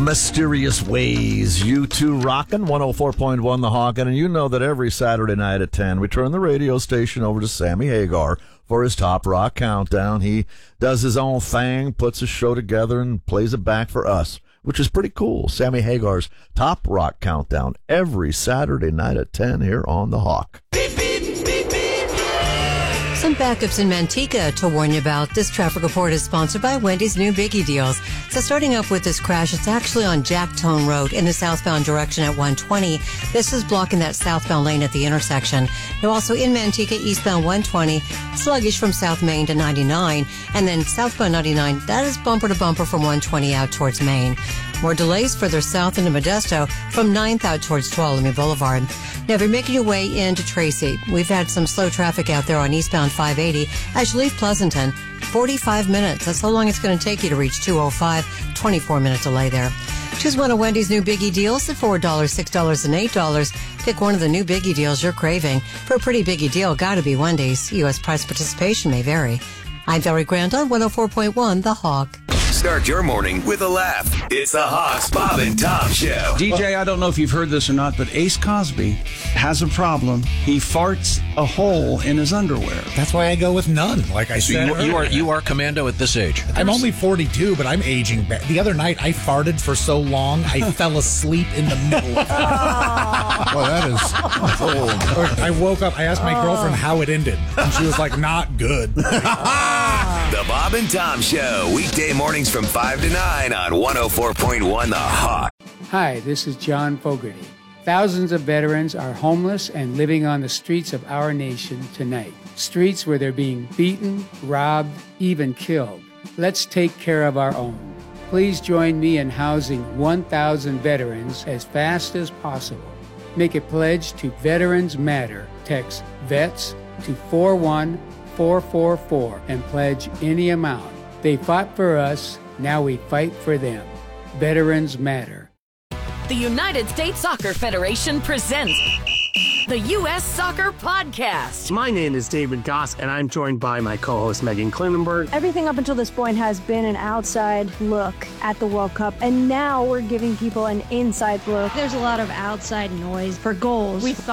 Mysterious Ways. You two rockin' 104.1 The Hawk, and you know that every Saturday night at 10, we turn the radio station over to Sammy Hagar for his Top Rock Countdown. He does his own thing, puts his show together, and plays it back for us, which is pretty cool. Sammy Hagar's Top Rock Countdown every Saturday night at 10 here on The Hawk. Some backups in Manteca to warn you about. This traffic report is sponsored by Wendy's new Biggie Deals. So starting up with this crash, it's actually on Jacktone Road in the southbound direction at 120. This is blocking that southbound lane at the intersection. You're also in Manteca, eastbound 120, sluggish from South Main to 99. And then southbound 99, that is bumper to bumper from 120 out towards Maine. More delays further south into Modesto from 9th out towards Tuolumne Boulevard. Now, if you're making your way into Tracy, we've had some slow traffic out there on eastbound 580 as you leave Pleasanton. 45 minutes. That's how long it's going to take you to reach 205. 24-minute delay there. Choose one of Wendy's new Biggie Deals at $4, $6, and $8. Pick one of the new Biggie Deals you're craving. For a pretty Biggie deal, gotta be Wendy's. U.S. price participation may vary. I'm Valerie Grant on 104.1 The Hawk. Start your morning with a laugh. It's the Hawks, Bob and Tom Show. DJ, I don't know if you've heard this or not, but Ace Cosby has a problem. He farts a hole in his underwear. That's why I go with none, like I said. You are commando at this age. I'm only 42, but I'm aging back. The other night, I farted for so long, I fell asleep in the middle of it. Well, that is old. I woke up, I asked my girlfriend how it ended, and she was like, not good. The Bob and Tom Show, weekday mornings from 5 to 9 on 104.1 The Hawk. Hi, this is John Fogerty. Thousands of veterans are homeless and living on the streets of our nation tonight. Streets where they're being beaten, robbed, even killed. Let's take care of our own. Please join me in housing 1,000 veterans as fast as possible. Make a pledge to Veterans Matter. Text VETS to 41444 and pledge any amount. They fought for us, now we fight for them. Veterans Matter. The United States Soccer Federation presents the U.S. Soccer Podcast. My name is David Goss, and I'm joined by my co-host Megan Klinenberg. Everything up until this point has been an outside look at the World Cup, and now we're giving people an inside look. There's a lot of outside noise for goals. We thought